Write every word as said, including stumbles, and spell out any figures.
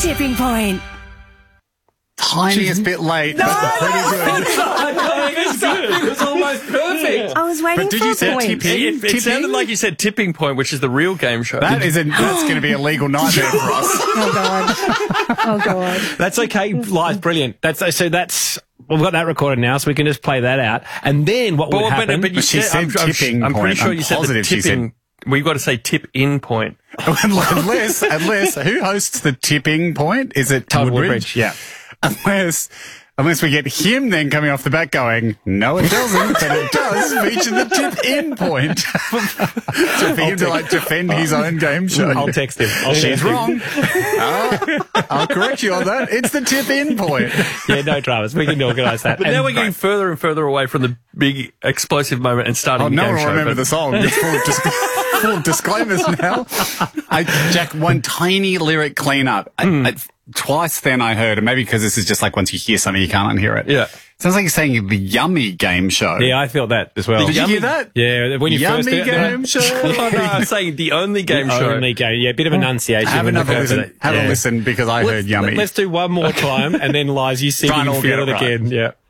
tipping point. Tiniest bit late. No, but pretty good. It was almost perfect. I was waiting But did for you a say point. tipping? It, it Tipping? sounded like you said tipping point, which is the real game show. That is a, that's going to be a legal nightmare for us. Oh, God. Oh, God. That's okay. Lies, brilliant. That's so. That's we've got that recorded now, so we can just play that out. And then what But, would but, happen? but you But she said, said I'm, I'm, tipping I'm pretty point. sure I'm you said the positive she tipping. We've got to say tip in point. unless, unless, who hosts the tipping point? Is it Todd Woodbridge? Woodbridge, yeah. Unless, unless we get him then coming off the back going, no, it doesn't, but it does feature the tip in point. So for him to like defend his own game show. I'll text him. I'll She's text him. wrong. Uh, I'll correct you on that. It's the tip in point. Yeah, no dramas. We can organise that. But And- now we're getting further and further away from the big explosive moment and starting Oh, the no game one will show. remember but- the song. It's full of, dis- full of disclaimers now. I, Jack, one tiny lyric cleanup. I, Hmm. I, twice then I heard, and maybe because this is just like once you hear something, you can't unhear it. Yeah. Sounds like you're saying the Yummy game show. Yeah, I felt that as well. Did you hear that? Yeah, when you Yummy first did it, game show. Oh, no, I'm saying the only game the show. only game. Yeah, a bit of enunciation. Have when you another first listen. did it. Have Yeah. a listen because I heard Let's, Yummy. let's do one more time, and then Lies, you see if Try you and can all feel get it it right. again. Yeah.